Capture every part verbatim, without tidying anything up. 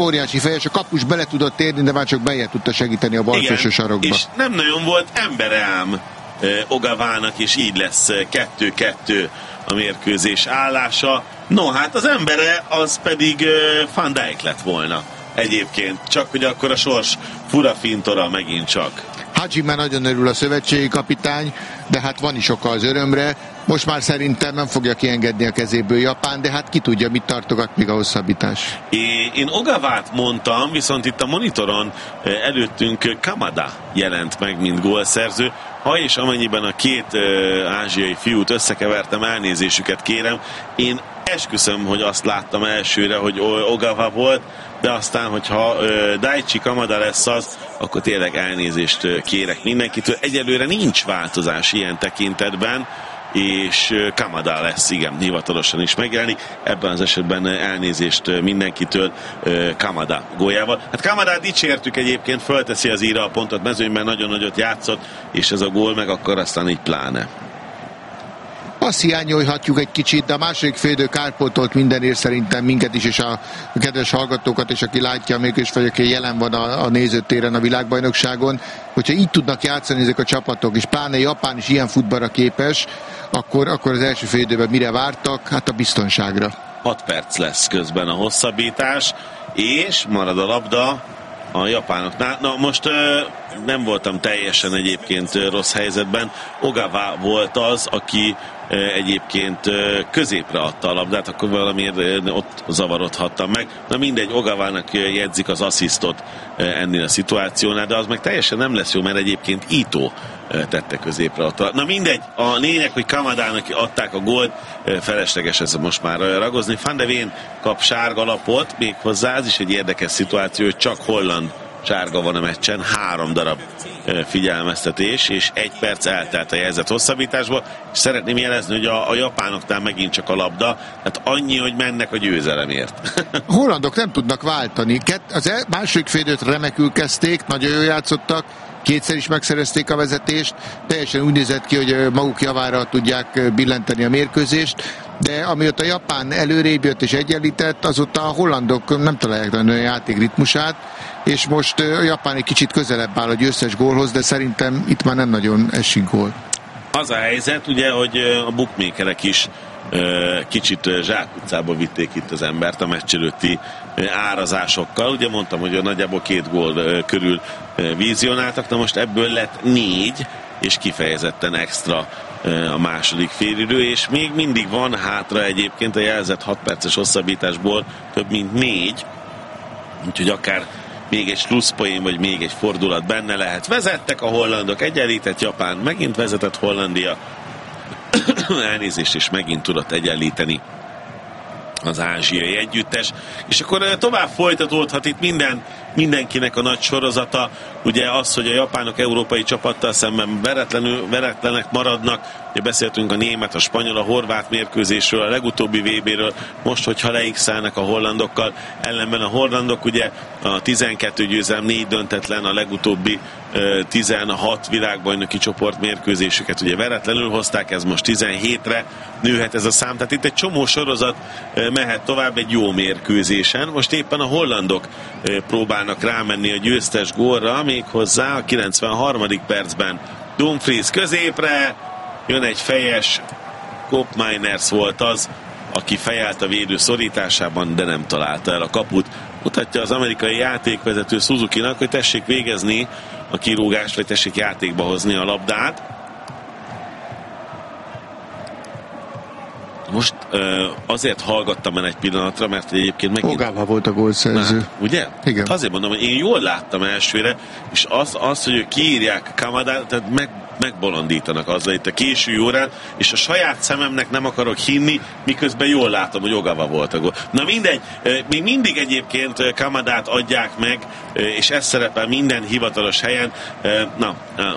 óriási fejes, a kapus bele tudott érni, de már csak bejjel tudta segíteni a balfelső sarokba. És nem nagyon volt embere ám Ogavának, és így lesz kettő-kettő a mérkőzés állása. No, hát az embere az pedig Van Dijk lett volna egyébként, csak hogy akkor a sors fura fintora megint csak. Hadzsi már nagyon örül a szövetségi kapitány, de hát van is oka az örömre. Most már szerintem nem fogja kiengedni a kezéből Japán, de hát ki tudja, mit tartogat még a hosszabbítás. É, én Ogavát mondtam, viszont itt a monitoron előttünk Kamada jelent meg, mint gólszerző. Ha és amennyiben a két uh, ázsiai fiút összekevertem, elnézésüket kérem. Én esküszöm, hogy azt láttam elsőre, hogy Ogawa volt, de aztán, hogyha uh, Daichi Kamada lesz az, akkor tényleg elnézést uh, kérek mindenkitől. Egyelőre nincs változás ilyen tekintetben, és Kamada lesz, igen, hivatalosan is megjelenik. Ebben az esetben elnézést mindenkitől Kamada góljával. Hát Kamadát dicsértük egyébként, fölteszi az íra a pontot, mezőnyben nagyon nagyot játszott, és ez a gól meg akkor aztán így pláne. Azt hiányolhatjuk egy kicsit, de a második félidő kárpótolt mindenért szerintem minket is, és a kedves hallgatókat, és aki látja még, és vagy aki jelen van a, a nézőtéren a világbajnokságon, hogyha így tudnak játszani ezek a csapatok, és pláne Japán is ilyen futballra képes, akkor, akkor az első félidőben mire vártak? Hát a biztonságra. hat perc lesz közben a hosszabbítás, és marad a labda a japánoknál. Na most ö, nem voltam teljesen egyébként ö, rossz helyzetben. Ogawa volt az, aki ö, egyébként ö, középre adta a labdát, akkor valamiért ö, ott zavarodhattam meg. Na mindegy, Ogavának jegyzik az asszisztot ö, ennél a szituációnál, de az meg teljesen nem lesz jó, mert egyébként Ito ö, tette középre adta. Na mindegy, a lényeg, hogy Kamadának adták a gólt, ö, felesleges ez most már ragozni. Van de Ven kap sárga lapot, még hozzá az is egy érdekes szituáció, hogy csak holland sárga van a meccsen, három darab figyelmeztetés, és egy perc eltelt a jelzett hosszabbításból, és szeretném jelezni, hogy a, a japánoknál megint csak a labda, tehát annyi, hogy mennek a győzelemért. A hollandok nem tudnak váltani. Az második félidőt remekül kezdték, nagyon jól játszottak, kétszer is megszerezték a vezetést, teljesen úgy nézett ki, hogy maguk javára tudják billenteni a mérkőzést, de amióta a Japán előrébb jött és egyenlített, azóta a hollandok nem találják a játék ritmusát, és most a Japán egy kicsit közelebb áll a győztes gólhoz, de szerintem itt már nem nagyon esik gól. Az a helyzet, ugye, hogy a bookmakerek is kicsit zsákutcába vitték itt az embert a meccs előtti árazásokkal. Ugye mondtam, hogy nagyjából két gól körül vizionáltak, na most ebből lett négy, és kifejezetten extra a második félidő, és még mindig van hátra egyébként a jelzett hat perces hosszabbításból több mint négy, úgyhogy akár még egy slusszpoén, vagy még egy fordulat benne lehet. Vezettek a hollandok, egyenlített Japán, megint vezetett Hollandia, elnézést, és megint tudott egyenlíteni az ázsiai együttes, és akkor tovább folytatódhat itt minden, mindenkinek a nagy sorozata, ugye az, hogy a japánok európai csapattal szemben veretlenül, veretlenek maradnak, ugye beszéltünk a német, a spanyol, a horvát mérkőzésről, a legutóbbi vé béről, most, hogyha leixelnek a hollandokkal, ellenben a hollandok ugye a tizenkét győzelem, négy döntetlen, a legutóbbi tizenhat világbajnoki csoport mérkőzésüket ugye veretlenül hozták, ez most tizenhétre nőhet ez a szám, tehát itt egy csomó sorozat mehet tovább egy jó mérkőzésen. Most éppen a hollandok próbálnak rámenni a győztes gólra, méghozzá a kilencvenharmadik percben Dumfries középre, jön egy fejes, Koopmeiners volt az, aki fejelt a védő szorításában, de nem találta el a kaput. Mutatja az amerikai játékvezető Suzukinak, hogy tessék végezni a kirúgást, vagy tessék játékba hozni a labdát. Most uh, azért hallgattam el egy pillanatra, mert egyébként megint... Ogawa volt a gólszerző. Már, ugye? Igen. Azért mondom, hogy én jól láttam elsőre, és az, az hogy kiírják Kamadát, tehát meg, megbolondítanak azzal itt a késő órán, és a saját szememnek nem akarok hinni, miközben jól látom, hogy Ogawa volt a gól. Na mindegy, még mindig egyébként Kamadát adják meg, és ez szerepel minden hivatalos helyen. Na,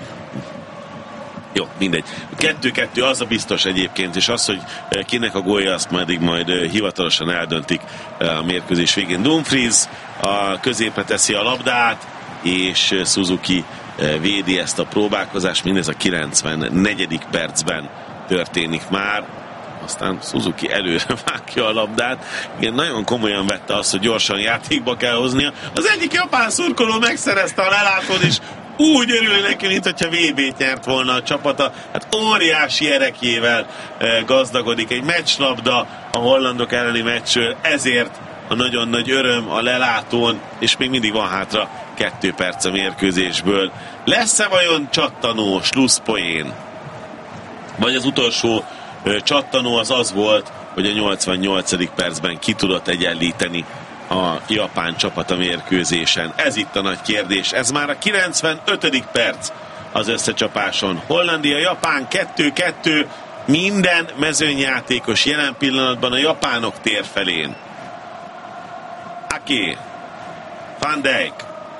jó, mindegy. Kettő-kettő az a biztos egyébként, és az, hogy kinek a gólja, azt majd, majd hivatalosan eldöntik a mérkőzés végén. Dumfries a középre teszi a labdát, és Suzuki védi ezt a próbálkozást, mindez a kilencvennegyedik percben történik már. aztán Suzuki előre vágja a labdát. Igen, nagyon komolyan vette azt, hogy gyorsan játékba kell hoznia. Az egyik japán szurkoló megszerezte a lelátón, és úgy örül neki, mint hogyha vé bét nyert volna a csapata. Hát óriási erekjével gazdagodik egy meccslabda a hollandok elleni meccsről, ezért a nagyon nagy öröm a lelátón, és még mindig van hátra kettő perc a mérkőzésből. Lesz-e vajon csattanó, slusszpoén? Vagy az utolsó ö, csattanó az az volt, hogy a nyolcvannyolcadik percben ki tudott egyenlíteni a japán csapat a mérkőzésen. Ez itt a nagy kérdés. Ez már a kilencvenötödik perc az összecsapáson. Hollandia-Japán kettő kettő. Minden mezőnyjátékos jelen pillanatban a japánok tér felén. Ake, Van Dijk.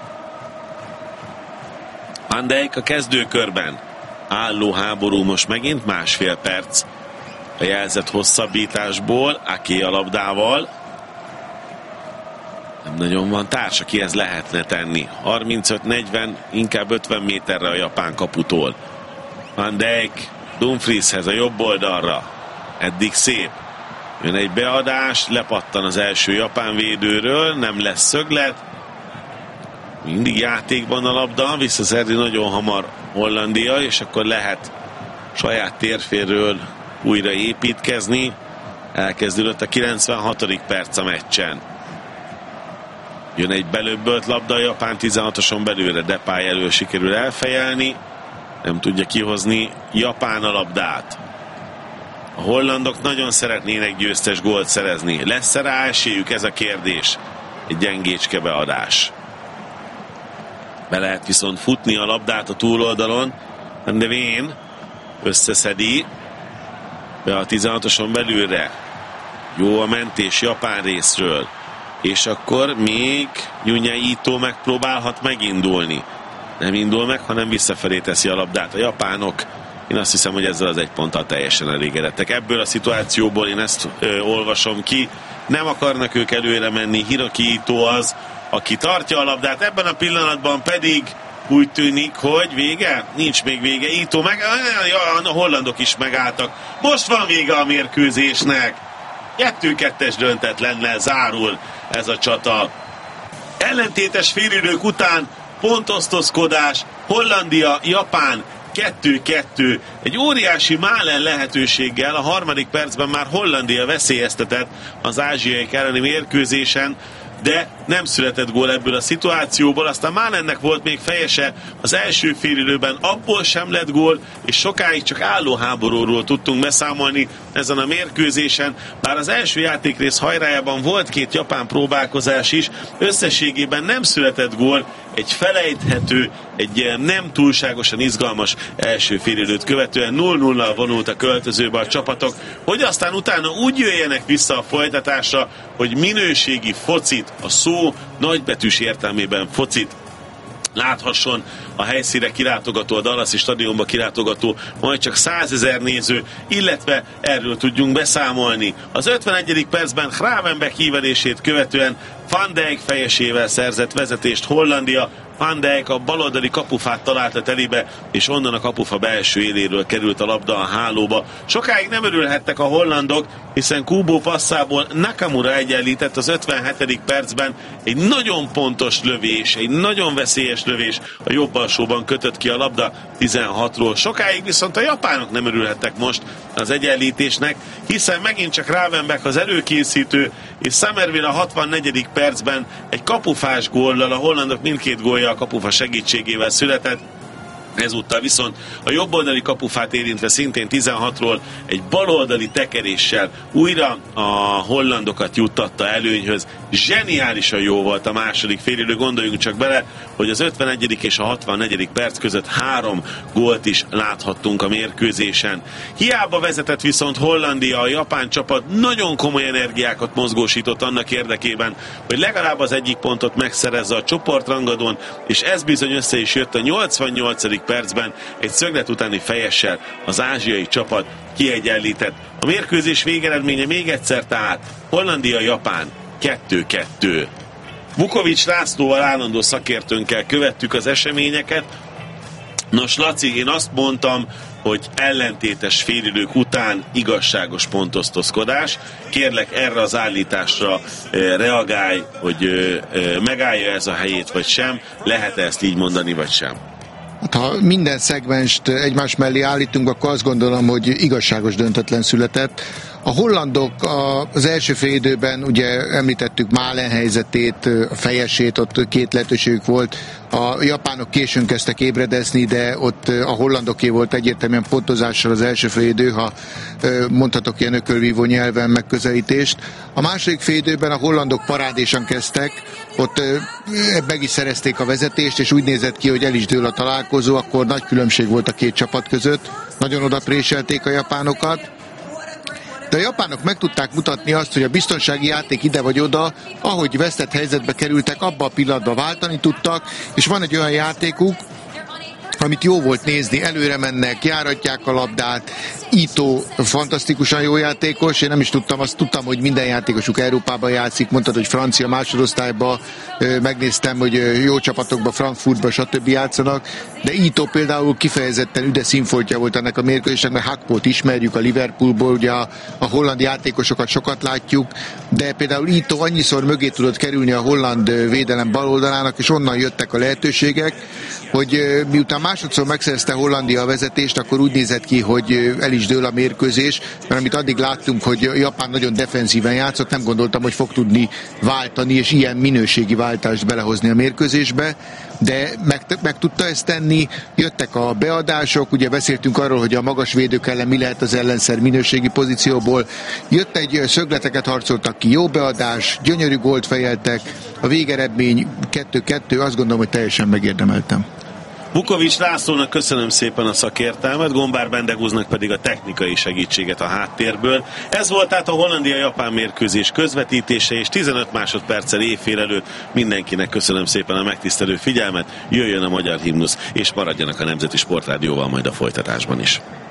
Van Dijk a kezdőkörben. Álló háború most megint, másfél perc a jelzett hosszabbításból. Ake a labdával. Nem nagyon van társ, aki ezt lehetne tenni. harmincöt negyven, inkább ötven méterre a japán kaputól. Van Dijk Dumfrieshez a jobb oldalra. Eddig szép. Jön egy beadás, lepattan az első japán védőről, nem lesz szöglet. Mindig játékban a labda, visszaszerzi nagyon hamar Hollandia, és akkor lehet saját térféről újra építkezni. Elkezdődött a kilencvenhatodik perc a meccsen. Jön egy belöbbölt labda, a japán tizenhatoson belőle, Depay elől sikerül elfejelni. Nem tudja kihozni Japán a labdát. A hollandok nagyon szeretnének győztes gólt szerezni. Lesz-e rá esélyük, ez a kérdés? Egy gyengécske beadás. Be lehet viszont futni a labdát a túloldalon. De Vén összeszedi. Be a tizenhatoson belülre. Jó a mentés Japán részről. És akkor még Junya Ito megpróbálhat megindulni. Nem indul meg, hanem visszafelé teszi a labdát. A japánok, én azt hiszem, hogy ezzel az egy ponttal teljesen elégedettek. Ebből a szituációból én ezt ö, olvasom ki. Nem akarnak ők előre menni. Hiroki Ito az, aki tartja a labdát. Ebben a pillanatban pedig úgy tűnik, hogy vége? Nincs még vége. Ito meg... A hollandok is megálltak. Most van vége a mérkőzésnek. kettő-kettes döntetlennel zárul ez a csata. Ellentétes félidők után pontosztozkodás, Hollandia, Japán kettő kettő. Egy óriási Malen lehetőséggel a harmadik percben már Hollandia veszélyeztetett az ázsiaiak elleni mérkőzésen, de nem született gól ebből a szituációból, aztán Malennek volt még fejese az első félidőben, abból sem lett gól, és sokáig csak álló háborúról tudtunk beszámolni ezen a mérkőzésen, bár az első játékrész hajrájában volt két japán próbálkozás is, összességében nem született gól, egy felejthető, egy nem túlságosan izgalmas első félidőt követően nulla nulla vonult a költözőbe a csapatok, hogy aztán utána úgy jöjjenek vissza a folytatásra, hogy minőségi focit, a szó nagybetűs értelmében focit láthasson a helyszínre kilátogató, a Dallasi stadionba kilátogató, majd csak százezer néző, illetve erről tudjunk beszámolni. Az ötvenegyedik percben Gravenberch ívelését követően Van Dijk fejesével szerzett vezetést Hollandia. Van Dijk a baloldali kapufát találta telibe, és onnan a kapufa belső éléről került a labda a hálóba. Sokáig nem örülhettek a hollandok, hiszen Kubo passzából Nakamura egyenlített az ötvenhetedik percben. Egy nagyon pontos lövés, egy nagyon veszélyes lövés a jobb alsóban kötött ki a labda tizenhatról. Sokáig viszont a japánok nem örülhettek most az egyenlítésnek, hiszen megint csak Gravenberch az előkészítő, és Summerville a hatvannegyedik percben egy kapufás góllal, a hollandok mindkét gólja a kapufa segítségével született. Ezúttal viszont a jobboldali kapufát érintve szintén tizenhatról egy baloldali tekeréssel újra a hollandokat juttatta előnyhöz. Zseniálisan jó volt a második félidő, gondoljunk csak bele, hogy az ötvenegyedik és a hatvannegyedik perc között három gólt is láthattunk a mérkőzésen. Hiába vezetett viszont Hollandia, a japán csapat nagyon komoly energiákat mozgósított annak érdekében, hogy legalább az egyik pontot megszerezze a csoportrangadón, és ez bizony össze is jött a nyolcvannyolcadik percben egy szöglet utáni fejessel az ázsiai csapat kiegyenlített. A mérkőzés végeredménye még egyszer tehát Hollandia-Japán kettő kettő. Vukovics Lászlóval, állandó szakértőnkkel követtük az eseményeket. Nos, Laci, én azt mondtam hogy ellentétes félidők után igazságos pontosztozkodás. Kérlek, erre az állításra reagálj, hogy megállja ez a helyét, vagy sem. Lehet ezt így mondani, vagy sem? Ha minden szegmenst egymás mellé állítunk, akkor azt gondolom, hogy igazságos döntetlen született. A hollandok az első fél időben, ugye említettük Málen helyzetét, a fejesét, ott két lehetőségük volt. A japánok későn kezdtek ébredezni, de ott a hollandoké volt egyértelműen pontozással az első fél idő, ha mondhatok ilyen ökölvívó nyelven megközelítést. A második fél időben a hollandok parádésan kezdtek, ott meg is szerezték a vezetést, és úgy nézett ki, hogy el is dől a találkozó, akkor nagy különbség volt a két csapat között. Nagyon odapréselték a japánokat. De a japánok meg tudták mutatni azt, hogy a biztonsági játék ide vagy oda, ahogy vesztett helyzetbe kerültek, abban a pillanatban váltani tudtak, és van egy olyan játékuk, amit jó volt nézni, előre mennek, járatják a labdát. Ito fantasztikusan jó játékos, én nem is tudtam, azt tudtam, hogy minden játékosuk Európában játszik, mondtad, hogy francia másodosztályban, megnéztem, hogy jó csapatokban, Frankfurtban, stb. Játszanak, de Ito például kifejezetten üde színfoltja volt ennek a mérkőzésnek, mert Hakpót ismerjük a Liverpoolból, ugye a, a holland játékosokat sokat látjuk, de például Ito annyiszor mögé tudott kerülni a holland védelem baloldalának, és onnan jöttek a lehetőségek, hogy miután másodszor megszerezte Hollandia a vezetést, akkor úgy nézett ki, hogy el is dől a mérkőzés, mert amit addig láttunk, hogy Japán nagyon defenzíven játszott, nem gondoltam, hogy fog tudni váltani, és ilyen minőségi váltást belehozni a mérkőzésbe, de meg, meg tudta ezt tenni, jöttek a beadások, ugye beszéltünk arról, hogy a magas védők ellen mi lehet az ellenszer minőségi pozícióból, jött egy szögleteket harcoltak ki, jó beadás, gyönyörű gólt fejeltek, a végeredmény kettő kettő, azt gondolom, hogy teljesen megérdemeltem. Vukovics Lászlónak köszönöm szépen a szakértelmet, Gombár Bendegúznak pedig a technikai segítséget a háttérből. Ez volt tehát a Hollandia-Japán mérkőzés közvetítése, és tizenöt másodperccel éjfél előtt mindenkinek köszönöm szépen a megtisztelő figyelmet, jöjjön a magyar himnusz, és maradjanak a Nemzeti Sportrádióval majd a folytatásban is.